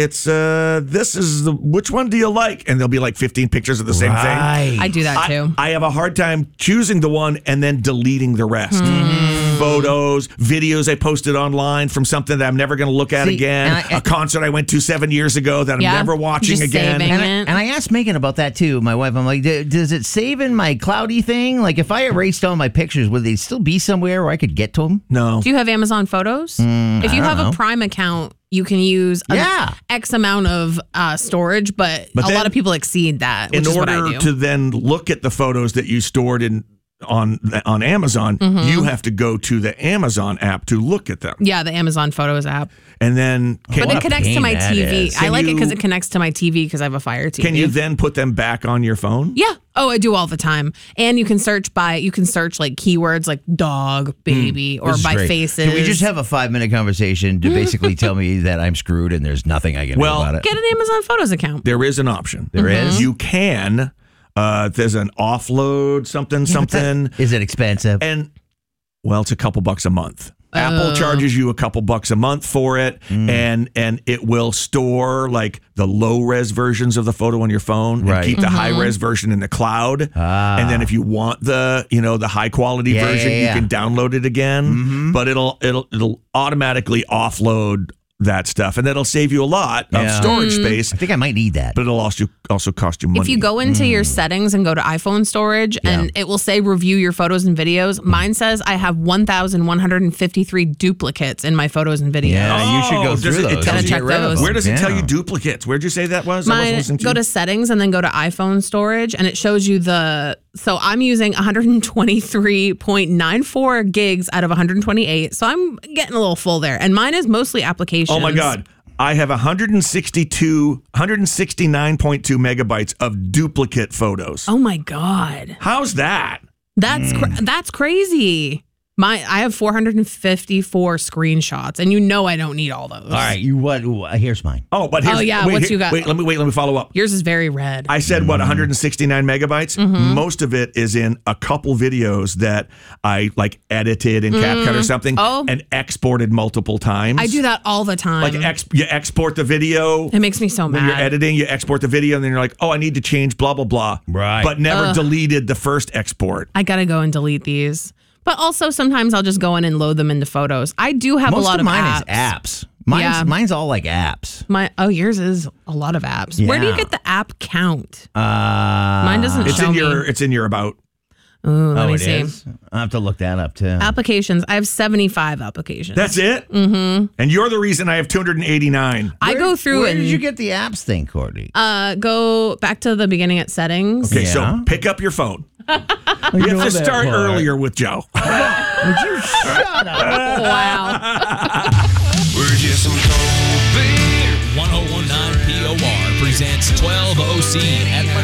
It's which one do you like? And there'll be like 15 pictures of the same thing. I do that too. I have a hard time choosing the one and then deleting the rest. Photos, videos I posted online from something that I'm never going to look at again. A concert I went to 7 years ago that I'm never watching just again. And I asked Megan about that too. My wife, I'm like, does it save in my cloudy thing? Like if I erased all my pictures, would they still be somewhere where I could get to them? No. Do you have Amazon Photos? If you have a Prime account, you can use X amount of storage, but a lot of people exceed that, which is what I do. In order to then look at the photos that you stored on Amazon, you have to go to the Amazon app to look at them. Yeah, the Amazon Photos app. And then... But it connects to my TV. I like it because it connects to my TV because I have a Fire TV. Can you then put them back on your phone? Yeah. Oh, I do all the time. And you can search like keywords like dog, baby, or by faces. Can we just have a 5-minute conversation to basically tell me that I'm screwed and there's nothing I can do about it? Get an Amazon Photos account. There is an option. There is? You can. There's an offload something. Is it expensive? And, well, it's a couple bucks a month. Apple charges you a couple bucks a month for it, and it will store like the low-res versions of the photo on your phone and keep the high-res version in the cloud. And then if you want the high-quality version, you can download it again. But it'll automatically offload that stuff, and that'll save you a lot of storage space. I think I might need that. But it'll also cost you money. If you go into your settings and go to iPhone storage, and it will say review your photos and videos, mine says I have 1,153 duplicates in my photos and videos. Yeah, you should go through those. Gotta check those. Where does it tell you duplicates? Where'd you say that was? Go to settings and then go to iPhone storage, and it shows you so I'm using 123.94 gigs out of 128, so I'm getting a little full there. And mine is mostly applications. Oh my God. I have 169.2 megabytes of duplicate photos. Oh my God. How's that? That's crazy. I have 454 screenshots, and I don't need all those. All right, here's mine. Oh, but what you got? Let me follow up. Yours is very red. I said 169 megabytes. Most of it is in a couple videos that I like edited in CapCut or something and exported multiple times. I do that all the time. Like you export the video. It makes me so mad. When you're editing, you export the video, and then you're like, I need to change blah blah blah. Right. But never deleted the first export. I gotta go and delete these. But also sometimes I'll just go in and load them into Photos. I do have a lot of mine apps. Is apps. Mine's all like apps. Yours is a lot of apps. Yeah. Where do you get the app count? Mine doesn't show me. It's in your about. Ooh, let me see. Is? I'll have to look that up too. Applications. I have 75 applications. That's it? Mm-hmm. And you're the reason I have 289. I go through Where did you get the apps thing, Courtney? Go back to the beginning at settings. Okay, so pick up your phone. You have to start earlier with Joe. Would you shut up? Wow. We're just some cold beer. 1019 POR presents 12 OC at